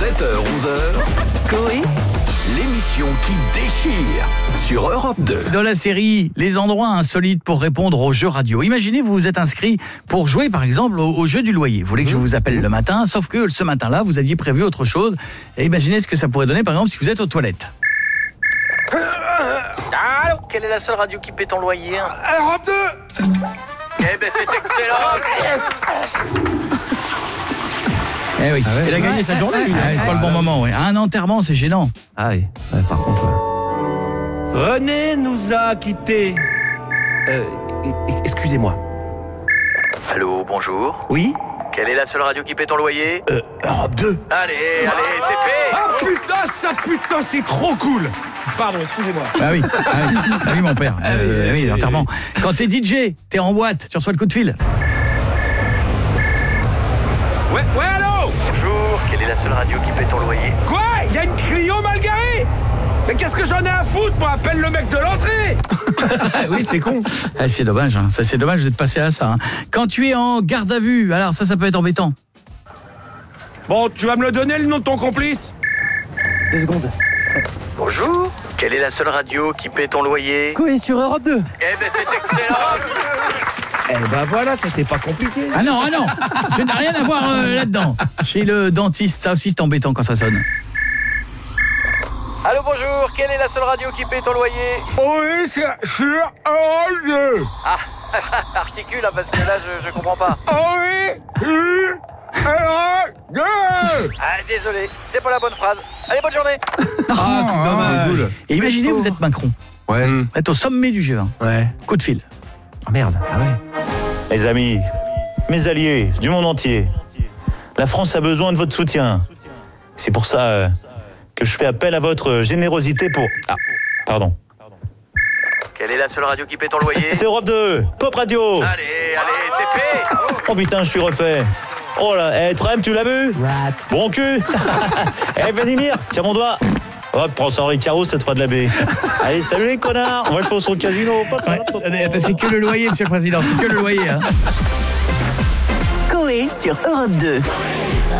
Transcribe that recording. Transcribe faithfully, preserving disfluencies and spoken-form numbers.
sept heures onze heures, Coé, l'émission qui déchire sur Europe deux. Dans la série Les endroits insolites pour répondre aux jeux radio. Imaginez, vous vous êtes inscrit pour jouer par exemple au, au jeu du loyer. Vous voulez que je vous appelle le matin, sauf que ce matin-là, vous aviez prévu autre chose. Et imaginez ce que ça pourrait donner par exemple si vous êtes aux toilettes. Allô, quelle est la seule radio qui paie ton loyer? Europe deux. Eh ben c'est excellent. Eh oui. Ah ouais. Il a gagné sa journée, lui. Ah, c'est pas le bon moment, ouais. Un enterrement, c'est gênant. Ah oui, ouais, par contre. Ouais. René nous a quittés. Euh, excusez-moi. Allô, bonjour. Oui? Quelle est la seule radio qui paie ton loyer? Euh, Europe deux. Allez, allez, c'est fait. Ah putain, ça putain, c'est trop cool. Pardon, excusez-moi. Ah oui, ah oui, ah oui mon père. Ah oui, Euh, ah oui, oui, l'enterrement. Quand t'es D J, t'es en boîte, tu reçois le coup de fil. Ouais, ouais, allô? Bonjour, quelle est la seule radio qui paie ton loyer? Quoi? Il y a une Clio mal garée? Mais qu'est-ce que j'en ai à foutre? Moi, appelle le mec de l'entrée. Oui, c'est con. Ah, c'est dommage, hein. Ça c'est dommage d'être passé à ça. Hein. Quand tu es en garde à vue, alors ça, ça peut être embêtant. Bon, tu vas me le donner, le nom de ton complice? Deux secondes. Bonjour, quelle est la seule radio qui paie ton loyer? Coé sur Europe deux. Eh ben c'est excellent. Eh ben voilà, c'était pas compliqué. Ah non, ah non, je n'ai rien à voir euh, là-dedans. Chez le dentiste, ça aussi c'est embêtant quand ça sonne. Allô, bonjour, quelle est la seule radio qui paie ton loyer? Oui, c'est sur Europe deux. Ah, articule, hein, parce que là je, je comprends pas. Oui, Europe deux. Ah, désolé, c'est pas la bonne phrase. Allez, bonne journée. Ah, c'est dommage. Et imaginez, vous êtes Macron. Ouais. Vous êtes au sommet du G vingt. Ouais. Coup de fil. Ah merde, ah ouais. Mes amis, mes alliés du monde entier, la France a besoin de votre soutien. C'est pour ça euh, que je fais appel à votre générosité pour... Ah, pardon. Quelle est la seule radio qui paie ton loyer? C'est Europe deux, Pop Radio. Allez, allez, c'est fait. Oh putain, je suis refait. Oh là, eh, Trem, tu l'as vu? Rat. Bon cul. Eh, Vladimir, tiens mon doigt. Hop, prends ça Henri Caro, cette fois de la baie. Allez, salut les connards. Moi, je fais au casino. Pop, Ouais, pop, pop. attendez, attends, c'est que le loyer, monsieur le président, c'est que le loyer. Hein. Coé sur Europe deux.